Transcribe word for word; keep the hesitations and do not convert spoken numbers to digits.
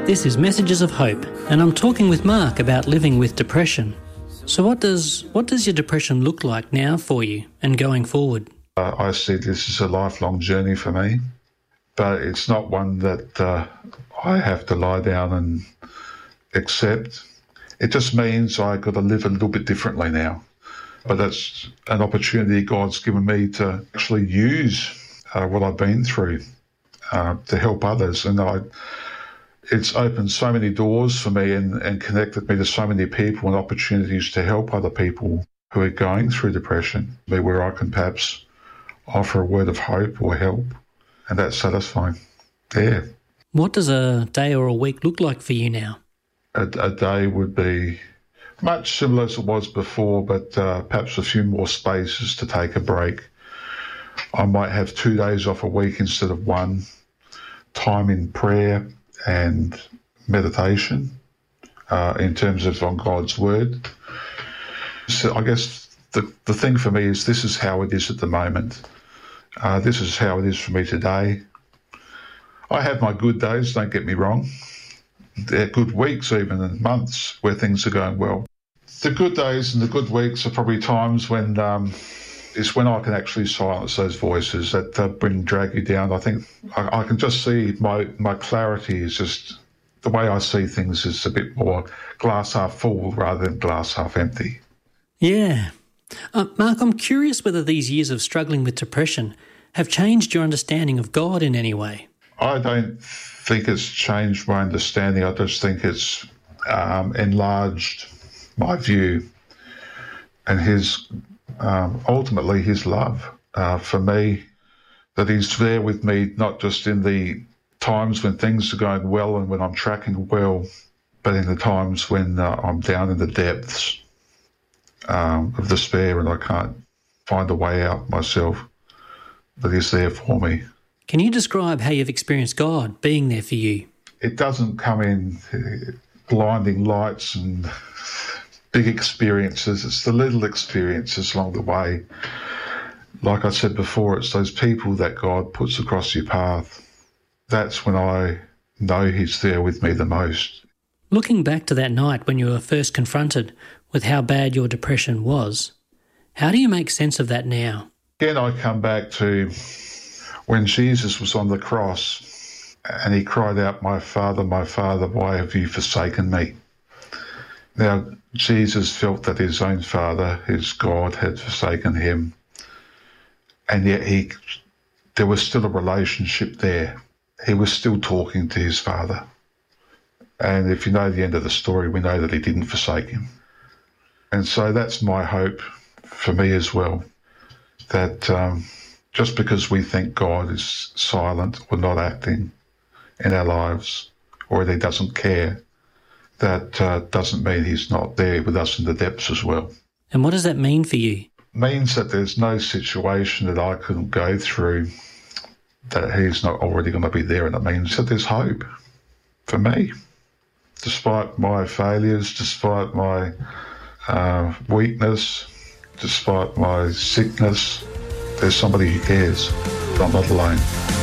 This is Messages of Hope, and I'm talking with Mark about living with depression. So what does what does your depression look like now for you and going forward? Uh, I see this as a lifelong journey for me, but it's not one that uh, I have to lie down and accept. It just means I've got to live a little bit differently now. But that's an opportunity God's given me to actually use uh, what I've been through uh, to help others. And I, it's opened so many doors for me and, and connected me to so many people and opportunities to help other people who are going through depression, where I can perhaps offer a word of hope or help, and that's satisfying. Yeah. What does a day or a week look like for you now? A, a day would be much similar as it was before, but uh, perhaps a few more spaces to take a break. I might have two days off a week instead of one. Time in prayer and meditation uh, in terms of on God's Word. So I guess the, the thing for me is this is how it is at the moment. Uh, this is how it is for me today. I have my good days, don't get me wrong. They're good weeks even and months where things are going well. The good days and the good weeks are probably times when um, it's when I can actually silence those voices that uh, bring drag you down. I think I, I can just see my, my clarity is just the way I see things is a bit more glass half full rather than glass half empty. Yeah. Uh, Mark, I'm curious whether these years of struggling with depression have changed your understanding of God in any way. I don't think it's changed my understanding. I just think it's um, enlarged my view and his, um, ultimately his love uh, for me, that he's there with me, not just in the times when things are going well and when I'm tracking well, but in the times when uh, I'm down in the depths um, of despair and I can't find a way out myself, but he's there for me. Can you describe how you've experienced God being there for you? It doesn't come in blinding lights and big experiences. It's the little experiences along the way. Like I said before, it's those people that God puts across your path. That's when I know he's there with me the most. Looking back to that night when you were first confronted with how bad your depression was, how do you make sense of that now? Again, I come back to when Jesus was on the cross and he cried out, "My Father, my Father, why have you forsaken me?" Now, Jesus felt that his own Father, his God, had forsaken him, and yet he, there was still a relationship there. He was still talking to his Father. And if you know the end of the story, we know that he didn't forsake him. And so that's my hope for me as well, that um, just because we think God is silent or not acting in our lives, or that he doesn't care, that uh, doesn't mean he's not there with us in the depths as well. And what does that mean for you? It means that there's no situation that I couldn't go through that he's not already going to be there, and it means that there's hope for me. Despite my failures, despite my uh, weakness, despite my sickness, there's somebody who cares. I'm not alone.